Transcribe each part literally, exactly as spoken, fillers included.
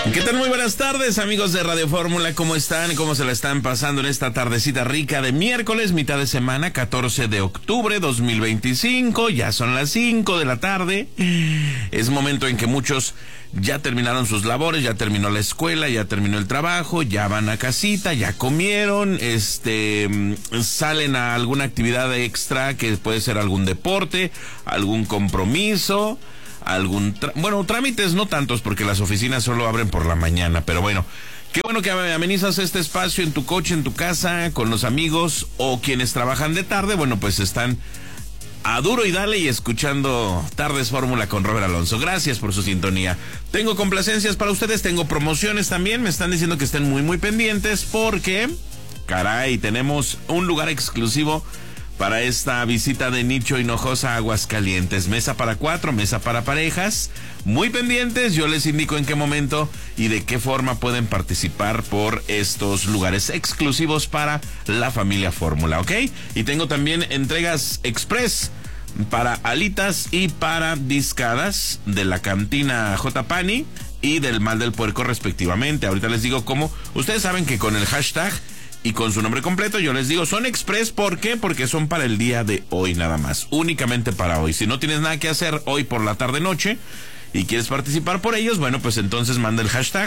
¿Qué tal? Muy buenas tardes, amigos de Radio Fórmula. ¿Cómo están? ¿Cómo se la están pasando en esta tardecita rica de miércoles, mitad de semana, catorce de octubre dos mil veinticinco? Ya son las cinco de la tarde. Es momento en que muchos ya terminaron sus labores, ya terminó la escuela, ya terminó el trabajo, ya van a casita, ya comieron, este, salen a alguna actividad extra que puede ser algún deporte, algún compromiso, algún, tra- bueno, trámites no tantos porque las oficinas solo abren por la mañana, pero bueno, qué bueno que amenizas este espacio en tu coche, en tu casa, con los amigos o quienes trabajan de tarde, bueno, pues están a duro y dale y escuchando Tardes Fórmula con Robert Alonso. Gracias por su sintonía. Tengo complacencias para ustedes, tengo promociones también, me están diciendo que estén muy muy pendientes porque, caray, tenemos un lugar exclusivo para esta visita de Nicho Hinojosa a Aguascalientes. Mesa para cuatro, mesa para parejas. Muy pendientes, yo les indico en qué momento y de qué forma pueden participar por estos lugares exclusivos para la familia Fórmula, ¿ok? Y tengo también entregas express para alitas y para discadas de la cantina J. Pani y del Mal del Puerco respectivamente. Ahorita les digo cómo. Ustedes saben que con el hashtag y con su nombre completo, yo les digo, son express, ¿por qué? Porque son para el día de hoy nada más, únicamente para hoy. Si no tienes nada que hacer hoy por la tarde-noche y quieres participar por ellos, bueno, pues entonces manda el hashtag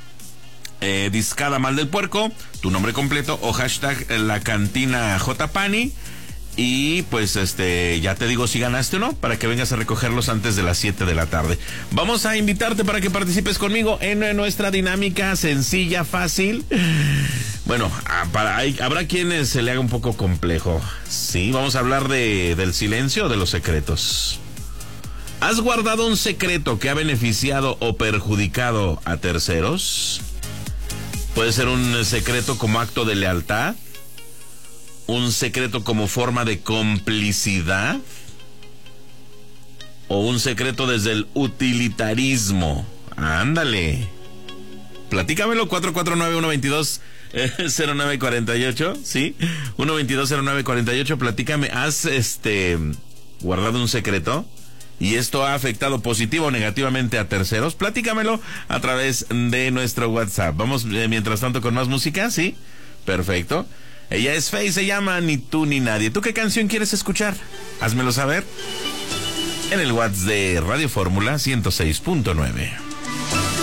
eh, Discada Mal del Puerco, tu nombre completo, o hashtag La Cantina J. Pani, y pues este ya te digo si ganaste o no, para que vengas a recogerlos antes de las siete de la tarde. Vamos a invitarte para que participes conmigo en nuestra dinámica sencilla, fácil. Bueno, para, hay, habrá quienes se le haga un poco complejo. Sí, vamos a hablar de del silencio o de los secretos. ¿Has guardado un secreto que ha beneficiado o perjudicado a terceros? Puede ser un secreto como acto de lealtad, un secreto como forma de complicidad, o un secreto desde el utilitarismo. Ándale. Platícamelo, cuatro cuatro nueve, uno dos dos, cero nueve cuatro ocho, ¿sí? uno dos dos, cero nueve cuatro ocho, platícame, ¿has este guardado un secreto? ¿Y esto ha afectado positivo o negativamente a terceros? Platícamelo a través de nuestro WhatsApp. Vamos, eh, mientras tanto, con más música, ¿sí? Perfecto. Ella es Faye, se llama Ni Tú Ni Nadie. ¿Tú qué canción quieres escuchar? Házmelo saber en el WhatsApp de Radio Fórmula ciento seis punto nueve.